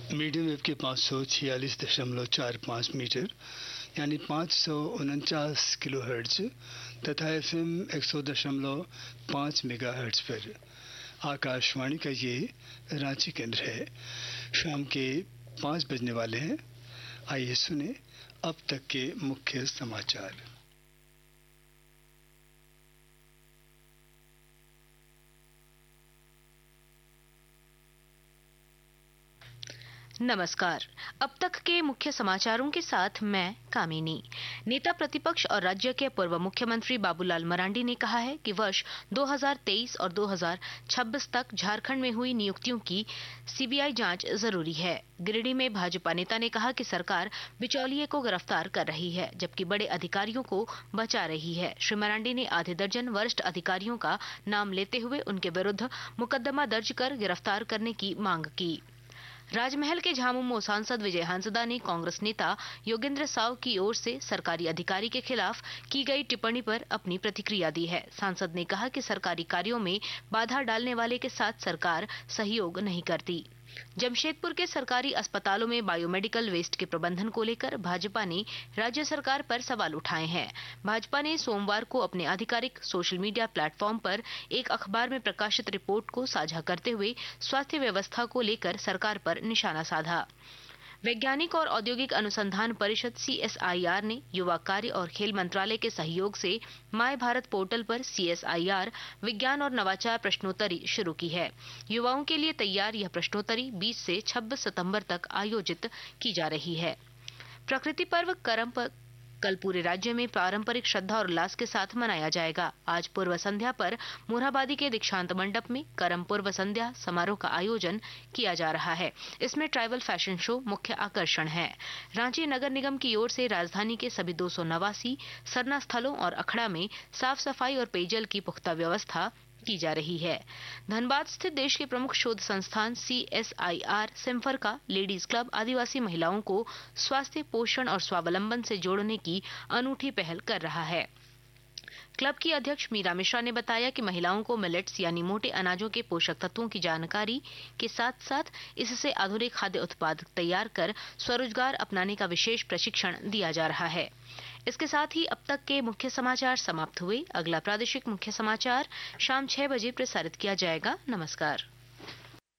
Medium wave के 546.45 metre यानी 549 kilo hertz तथा FM 100.5 मेगा हर्ट्ज पर आकाशवाणी का ये रांची केंद्र है। शाम के 5 बजने वाले हैं। आइए सुने अब तक के मुख्य समाचार। नमस्कार। अब तक के मुख्य समाचारों के साथ मैं कामिनी। नेता प्रतिपक्ष और राज्य के पूर्व मुख्यमंत्री बाबूलाल मरांडी ने कहा है कि वर्ष 2023 और 2026 तक झारखंड में हुई नियुक्तियों की सीबीआई जांच जरूरी है। गिरिडीह में भाजपा नेता ने कहा कि सरकार बिचौलिए को गिरफ्तार कर रही है जबकि बड़े अधिकारियों को बचा रही है। श्री मरांडी ने आधे दर्जन वरिष्ठ अधिकारियों का नाम लेते हुए उनके विरुद्ध मुकदमा दर्ज कर गिरफ्तार करने की मांग की। राजमहल के झामुमो सांसद विजय हांसदा ने कांग्रेस नेता योगेंद्र साव की ओर से सरकारी अधिकारी के खिलाफ की गई टिप्पणी पर अपनी प्रतिक्रिया दी है। सांसद ने कहा कि सरकारी कार्यों में बाधा डालने वाले के साथ सरकार सहयोग नहीं करती। जमशेदपुर के सरकारी अस्पतालों में बायोमेडिकल वेस्ट के प्रबंधन को लेकर भाजपा ने राज्य सरकार पर सवाल उठाए हैं। भाजपा ने सोमवार को अपने आधिकारिक सोशल मीडिया प्लेटफॉर्म पर एक अखबार में प्रकाशित रिपोर्ट को साझा करते हुए स्वास्थ्य व्यवस्था को लेकर सरकार पर निशाना साधा। वैज्ञानिक और औद्योगिक अनुसंधान परिषद CSIR ने युवा कार्य और खेल मंत्रालय के सहयोग से माय भारत पोर्टल पर CSIR विज्ञान और नवाचार प्रश्नोत्तरी शुरू की है। युवाओं के लिए तैयार यह प्रश्नोत्तरी 20 से 26 सितंबर तक आयोजित की जा रही है। प्रकृति पर्व करम कल पूरे राज्य में पारंपरिक श्रद्धा और उल्लास के साथ मनाया जाएगा। आज पूर्व संध्या पर मोरहाबादी के दीक्षांत मंडप में करम पूर्व संध्या समारोह का आयोजन किया जा रहा है। इसमें ट्राइबल फैशन शो मुख्य आकर्षण है। रांची नगर निगम की ओर से राजधानी के सभी 289 सरना स्थलों और अखड़ा में साफ सफाई और पेयजल की पुख्ता व्यवस्था की जा रही है। धनबाद स्थित देश के प्रमुख शोध संस्थान CSIR सिम्फर का लेडीज क्लब आदिवासी महिलाओं को स्वास्थ्य, पोषण और स्वावलंबन से जोड़ने की अनूठी पहल कर रहा है। क्लब की अध्यक्ष मीरा मिश्रा ने बताया कि महिलाओं को मिलेट्स यानी मोटे अनाजों के पोषक तत्वों की जानकारी के साथ साथ इससे आधुनिक खाद्य उत्पाद तैयार कर स्वरोजगार अपनाने का विशेष प्रशिक्षण दिया जा रहा है। इसके साथ ही अब तक के मुख्य समाचार समाप्त हुए। अगला प्रादेशिक मुख्य समाचार शाम 6 बजे प्रसारित किया जाएगा। नमस्कार।